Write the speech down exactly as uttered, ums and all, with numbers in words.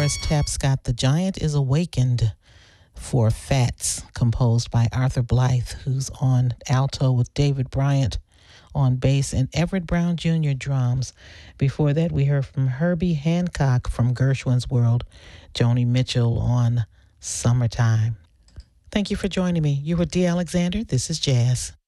Morris Tapscott, The Giant is Awakened for Fats, composed by Arthur Blythe, who's on alto with David Bryant on bass and Everett Brown Junior drums. Before that, we heard from Herbie Hancock from Gershwin's World, Joni Mitchell on Summertime. Thank you for joining me. You were Dee Alexander. This is Jazz.